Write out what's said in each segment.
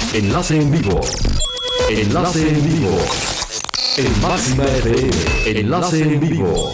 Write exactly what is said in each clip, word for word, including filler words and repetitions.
Enlace en vivo. Enlace en vivo. En Máxima F M. Enlace en vivo.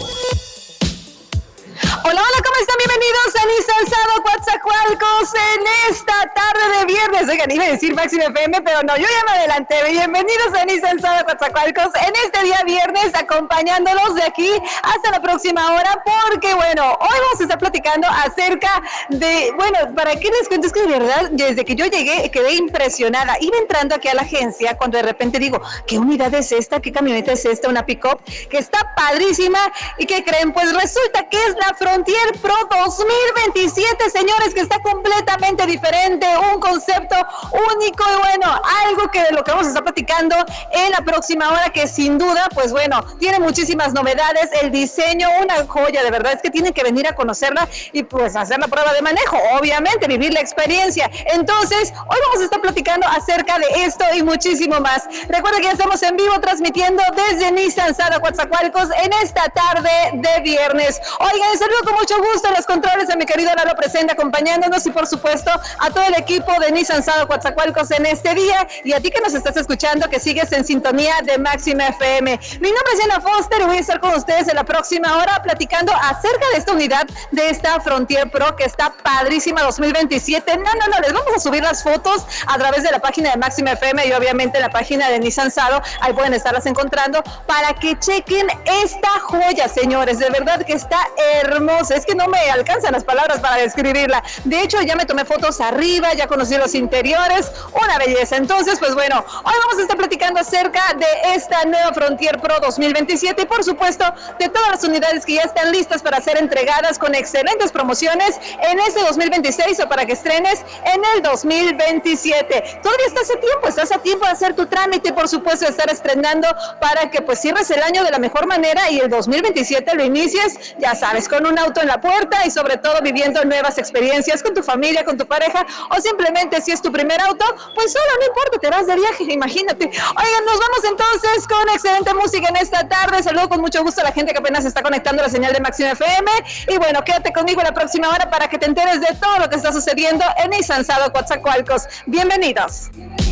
Hola, hola, ¿cómo están? Bienvenidos a Nissan Sado Coatzacoalcos en esta tarde de viernes. Oigan, iba a decir Máxima F M, pero no, yo ya me adelanté. Bienvenidos a Nissan Sado Coatzacoalcos en este día viernes, acompañándolos de aquí hasta la próxima hora, porque bueno, hoy vamos a estar platicando acerca de, bueno, ¿para qué les cuento? Es que de verdad, desde que yo llegué, quedé impresionada. Iba entrando aquí a la agencia cuando de repente digo, ¿qué unidad es esta? ¿Qué camioneta es esta? Una pick-up que está padrísima. ¿Y qué creen? Pues resulta que es la Frontier Pro dos mil veintisiete, señores, que está completamente diferente, un concepto único y bueno, algo que de lo que vamos a estar platicando en la próxima hora, que sin duda, pues bueno, tiene muchísimas novedades, el diseño, una joya, de verdad, es que tienen que venir a conocerla y pues hacer la prueba de manejo, obviamente, vivir la experiencia. Entonces, hoy vamos a estar platicando acerca de esto y muchísimo más. Recuerda que ya estamos en vivo transmitiendo desde Nissan Sado Coatzacoalcos en esta tarde de viernes. Oigan, les saludo con mucho gusto a los controles a mi querido Lalo Presente acompañándonos y por supuesto a todo el equipo de Nissan Sado Coatzacoalcos en este día, y a ti que nos estás escuchando, que sigues en sintonía de Máxima F M. Mi nombre es Diana Foster y voy a estar con ustedes en la próxima hora platicando acerca de esta unidad, de esta Frontier Pro que está padrísima dos mil veintisiete. No, no, no, les vamos a subir las fotos a través de la página de Máxima F M y obviamente en la página de Nissan Sado, ahí pueden estarlas encontrando para que chequen esta joya, señores, de verdad que está hermosa, es que no me alcanzan las palabras para describirla. De hecho, ya me tomé fotos arriba, ya conocí los interiores, una belleza. Entonces, pues bueno, hoy vamos a estar platicando acerca de esta nueva Frontier Pro dos mil veintisiete y por supuesto de todas las unidades que ya están listas para ser entregadas con excelentes promociones en este dos mil veintiséis o para que estrenes en el dos mil veintisiete. Todavía estás a tiempo, estás a tiempo de hacer tu trámite, por supuesto de estar estrenando para que pues cierres el año de la mejor manera y el dos mil veintisiete lo inicies, ya sabes, con un auto en la puerta y sobre todo viviendo nuevas experiencias con tu familia, con tu pareja o simplemente si es tu primer auto, pues solo no importa, te vas de viaje, imagínate. Oigan, nos vamos entonces con excelente música en esta tarde. Saludo con mucho gusto a la gente que apenas está conectando a la señal de Máxima F M y bueno, quédate conmigo la próxima hora para que te enteres de todo lo que está sucediendo en Nissan Sado Coatzacoalcos. Bienvenidos.